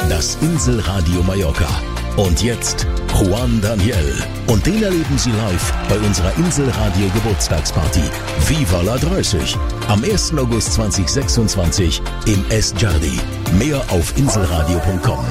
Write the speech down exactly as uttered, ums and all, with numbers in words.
Das Inselradio Mallorca. Und jetzt Juan Daniel. Und den erleben Sie live bei unserer Inselradio Geburtstagsparty Viva la dreißig am ersten August zweitausendsechsundzwanzig im Es Jardi. Mehr auf inselradio punkt com.